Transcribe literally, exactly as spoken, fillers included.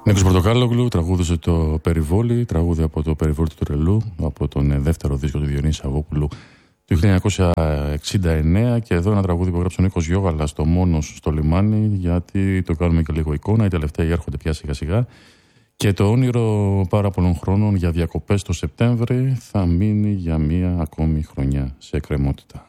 Νίκος Πορτοκάλογλου τραγούδισε το Περιβόλι, τραγούδι από το Περιβόλι του Τρελού, από τον δεύτερο δίσκο του Διονύση Σαββόπουλου του χίλια εννιακόσια εξήντα εννέα. Και εδώ ένα τραγούδι που έγραψε ο Νίκος Γιώγαλας, το Μόνος στο λιμάνι, γιατί το κάνουμε και λίγο εικόνα. Οι τελευταίοι έρχονται πια σιγά σιγά. Και το όνειρο πάρα πολλών χρόνων για διακοπές το Σεπτέμβρη θα μείνει για μία ακόμη χρονιά σε εκκρεμότητα.